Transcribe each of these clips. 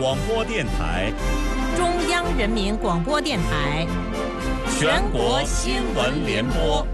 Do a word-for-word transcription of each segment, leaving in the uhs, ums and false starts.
广播电台、 中央人民广播电台、 全国新闻联播。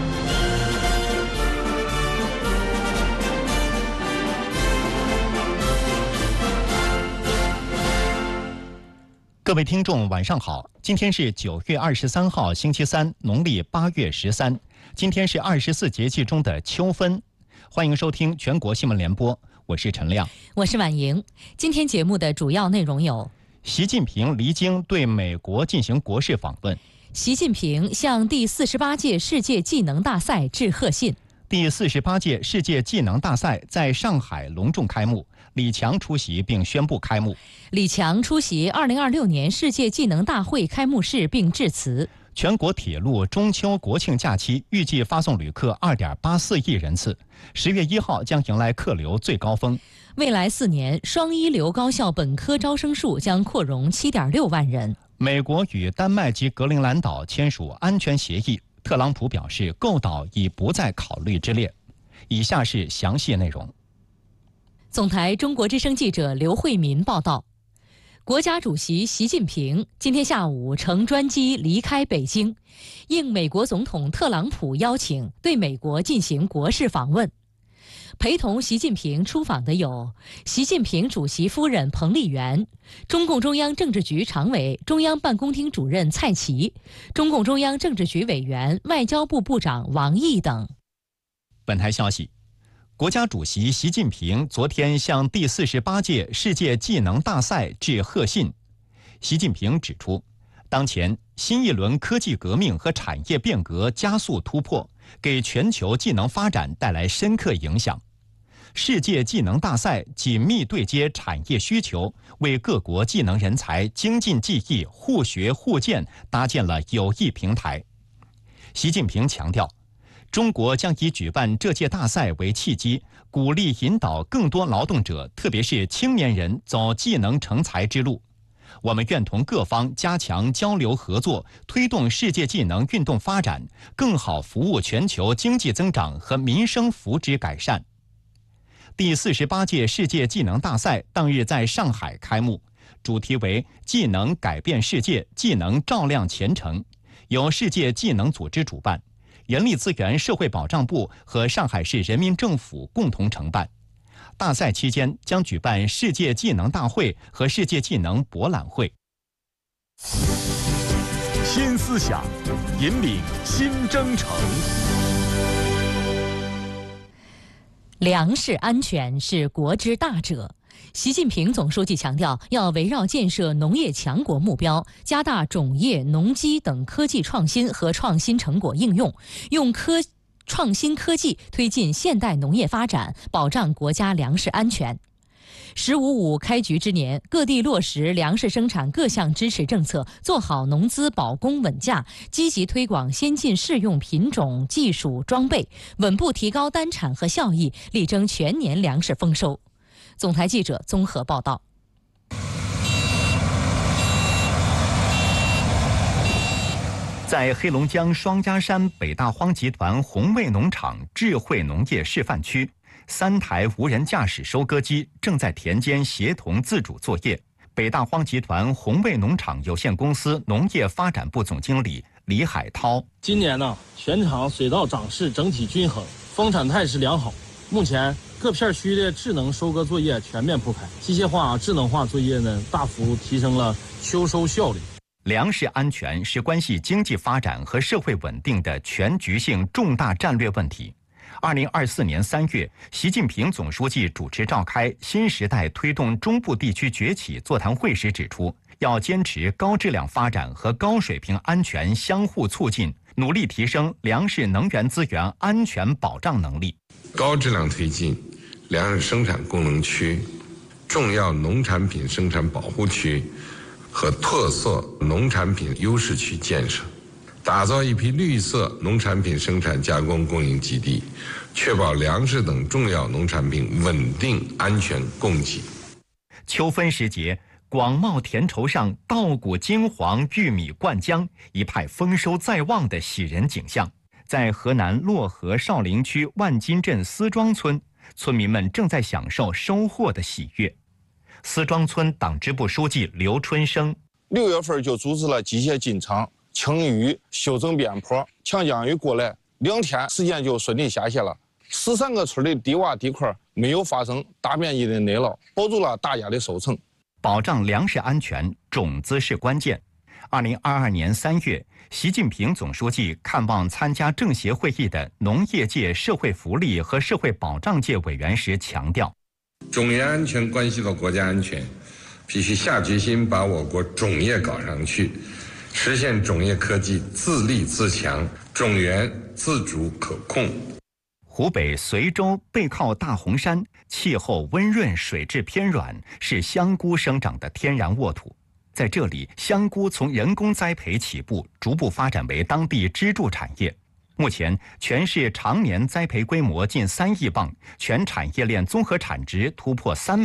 各位听众，晚上好！今天是九月二十三号，星期三，农历八月十三。今天是二十四节气中的秋分。欢迎收听全国新闻联播，我是陈亮， 我是婉莹。今天节目的主要内容有： 习近平离京对美国进行国事访问； 习近平向第四十八届世界技能大赛致贺信； 第四十八届世界技能大赛在上海隆重开幕。李强出席并宣布开幕。 李强出席二零二六年世界技能大会开幕式并致辞。 全国铁路中秋国庆假期预计发送旅客二点八四亿人次，十月一号将迎来客流最高峰。 未来四年，双一流高校本科招生数将扩容七点六万人。 美国与丹麦及格陵兰岛签署安全协议，特朗普表示购岛已不在考虑之列。以下是详细内容。 总台中国之声记者刘慧民报道，国家主席习近平今天下午乘专机离开北京，应美国总统特朗普邀请，对美国进行国事访问。陪同习近平出访的有习近平主席夫人彭丽媛、中共中央政治局常委、中央办公厅主任蔡奇、中共中央政治局委员、外交部部长王毅等。 本台消息，国家主席习近平昨天向第四十八届世界技能大赛致贺信。习近平指出，当前新一轮科技革命和产业变革加速突破，给全球技能发展带来深刻影响。世界技能大赛紧密对接产业需求，为各国技能人才精进技艺、互学互鉴搭建了有益平台。习近平强调，中国将以举办这届大赛为契机，鼓励引导更多劳动者，特别是青年人走技能成才之路。我们愿同各方加强交流合作，推动世界技能运动发展，更好服务全球经济增长和民生福祉改善。第四十八届世界技能大赛当日在上海开幕，主题为“技能改变世界，技能照亮前程”，由世界技能组织主办。人力资源社会保障部和上海市人民政府共同承办。大赛期间将举办世界技能大会和世界技能博览会。 新思想，引领新征程。 粮食安全是国之大者。习近平总书记强调，要围绕建设农业强国目标，加大种业、农机等科技创新和创新成果应用，用科创新科技推进现代农业发展，保障国家粮食安全。十五五开局之年，各地落实粮食生产各项支持政策，做好农资保供稳价，积极推广先进适用品种、技术、装备，稳步提高单产和效益，力争全年粮食丰收。总台记者综合报道。 在黑龙江双鸭山北大荒集团红卫农场智慧农业示范区，三台无人驾驶收割机正在田间协同自主作业。北大荒集团红卫农场有限公司农业发展部总经理李海涛： 今年呢，全场水稻长势整体均衡，丰产态势良好。目前各片区的智能收割作业全面铺开，机械化、智能化作业呢，大幅提升了秋收效率。 粮食安全是关系经济发展和社会稳定的全局性重大战略问题。二零二四年三月，习近平总书记主持召开新时代推动中部地区崛起座谈会时指出，要坚持高质量发展和高水平安全相互促进，努力提升粮食能源资源安全保障能力， 高质量推进粮食生产功能区、重要农产品生产保护区和特色农产品优势区建设，打造一批绿色农产品生产加工供应基地，确保粮食等重要农产品稳定安全供给。 秋分时节，广袤田畴上稻谷金黄，玉米灌浆，一派丰收在望的喜人景象。在河南漯河少陵区万金镇思庄村，村民们正在享受收获的喜悦。 思庄村党支部书记刘春生。 六月份就组织了机械进场、清淤、修整边坡，强降雨过来，两天时间就顺利下泄了。十三个村的低洼地块没有发生大面积的内涝，保住了大家的收成。 保障粮食安全，种子是关键。二零二二年三月，习近平总书记看望参加政协会议的农业界、社会福利和社会保障界委员时强调， 种业安全关系到国家安全，必须下决心把我国种业搞上去，实现种业科技自立自强，种源自主可控。 湖北随州背靠大洪山，气候温润，水质偏软，是香菇生长的天然沃土。在这里，香菇从人工栽培起步，逐步发展为当地支柱产业。目前，全市常年栽培规模近三亿磅，全产业链综合产值突破三